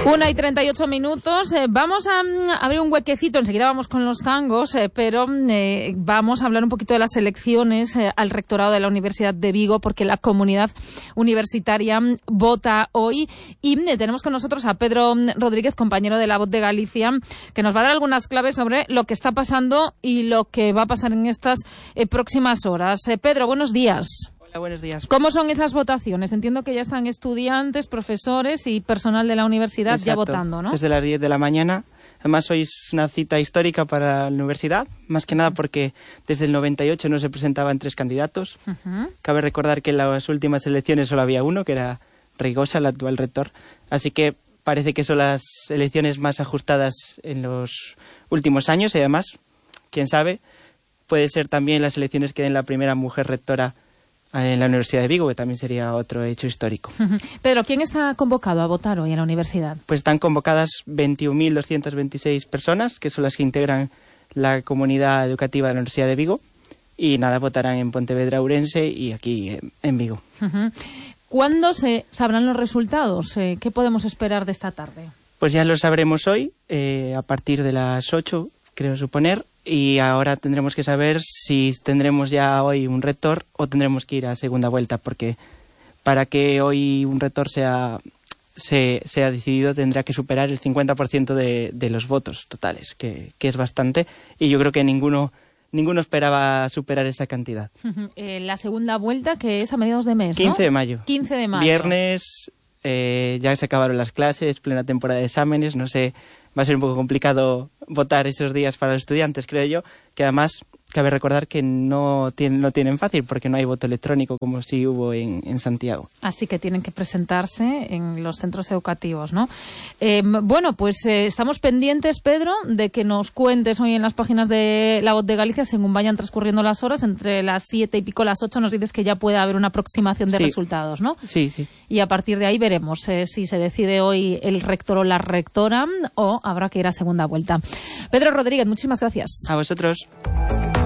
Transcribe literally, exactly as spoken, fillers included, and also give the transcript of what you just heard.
Una y treinta y ocho minutos. Eh, vamos a um, abrir un huequecito, enseguida vamos con los tangos, eh, pero eh, vamos a hablar un poquito de las elecciones eh, al rectorado de la Universidad de Vigo, porque la comunidad universitaria um, vota hoy. Y eh, tenemos con nosotros a Pedro Rodríguez, compañero de La Voz de Galicia, que nos va a dar algunas claves sobre lo que está pasando y lo que va a pasar en estas eh, próximas horas. Eh, Pedro, buenos días. Hola, buenos días. ¿Cómo son esas votaciones? Entiendo que ya están estudiantes, profesores y personal de la universidad. Exacto, ya votando, ¿no? Desde las diez de la mañana. Además, hoy es una cita histórica para la universidad, más que nada porque desde el noventa y ocho no se presentaban tres candidatos. Uh-huh. Cabe recordar que en las últimas elecciones solo había uno, que era Reigosa, el actual rector. Así que parece que son las elecciones más ajustadas en los últimos años y además, quién sabe, puede ser también las elecciones que den la primera mujer rectora en la Universidad de Vigo, que también sería otro hecho histórico. Pedro, ¿quién está convocado a votar hoy en la universidad? Pues están convocadas veintiún mil doscientas veintiséis personas, que son las que integran la comunidad educativa de la Universidad de Vigo, y nada, votarán en Pontevedra, Ourense y aquí en Vigo. Uh-huh. ¿Cuándo se sabrán los resultados? Eh, ¿Qué podemos esperar de esta tarde? Pues ya lo sabremos hoy, eh, a partir de las ocho, creo suponer. Y ahora tendremos que saber si tendremos ya hoy un rector o tendremos que ir a segunda vuelta, porque para que hoy un rector sea, se, sea decidido tendrá que superar el cincuenta por ciento de, de los votos totales, que, que es bastante, y yo creo que ninguno, ninguno esperaba superar esa cantidad. Uh-huh. Eh, la segunda vuelta, que es a mediados de mes, ¿no? quince de mayo. quince de mayo. Viernes, eh, ya se acabaron las clases, plena temporada de exámenes, no sé... Va a ser un poco complicado votar esos días para los estudiantes, creo yo, que además cabe recordar que no tienen, lo tienen fácil porque no hay voto electrónico como sí hubo en, en Santiago. Así que tienen que presentarse en los centros educativos, ¿no? Eh, bueno, pues eh, estamos pendientes, Pedro, de que nos cuentes hoy en las páginas de La Voz de Galicia, según vayan transcurriendo las horas, entre las siete y pico, las ocho, nos dices que ya puede haber una aproximación de sí. resultados, ¿no? Sí, sí. Y a partir de ahí veremos eh, si se decide hoy el rector o la rectora o habrá que ir a segunda vuelta. Pedro Rodríguez, muchísimas gracias. A vosotros.